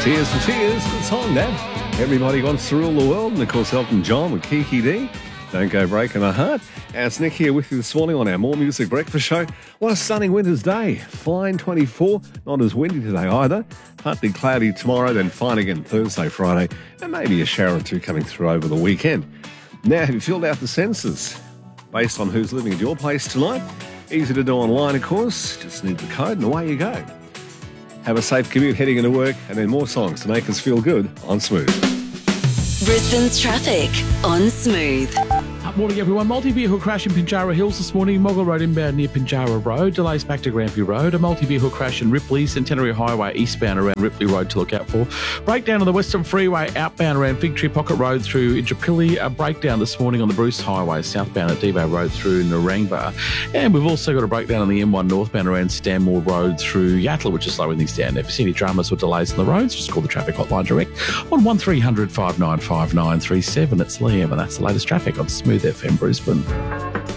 Tears for Fears, good song that. Everybody Wants to Rule the World, and of course Elton John with Kiki D. Don't Go Breaking My Heart. It's Nick here with you this morning on our More Music Breakfast Show. What a stunning winter's day. Fine 24, not as windy today either. Partly cloudy tomorrow, then fine again Thursday, Friday, and maybe a shower or two coming through over the weekend. Now, have you filled out the census based on who's living at your place tonight? Easy to do online, of course. Just need the code and away you go. Have a safe commute heading into work, and then more songs to make us feel good on Smooth. Brisbane's traffic on Smooth. Morning, everyone. Multi-vehicle crash in Pinjarra Hills this morning. Moggle Road inbound near Pinjarra Road. Delays back to Granview Road. A multi-vehicle crash in Ripley. Centenary Highway eastbound around Ripley Road to look out for. Breakdown on the Western Freeway outbound around Fig Tree Pocket Road through Indooroopilly. A breakdown this morning on the Bruce Highway southbound at Devo Road through Narangba. And we've also got a breakdown on the M1 northbound around Stanmore Road through Yatala, which is slowing things down. If you see any dramas or delays on the roads, just call the traffic hotline direct on 1300 595937. It's Liam, and that's the latest traffic on Smooth FM Brisbane.